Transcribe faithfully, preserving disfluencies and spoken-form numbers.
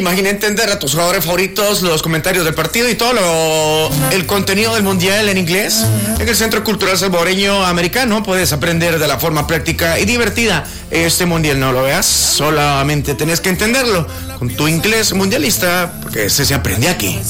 imagina entender a tus jugadores favoritos, los comentarios del partido y todo lo, el contenido del mundial en inglés. En el Centro Cultural Salvadoreño Americano puedes aprender de la forma práctica y divertida este mundial. No lo veas, solamente tenés que entenderlo con tu inglés mundialista, porque ese se aprende aquí.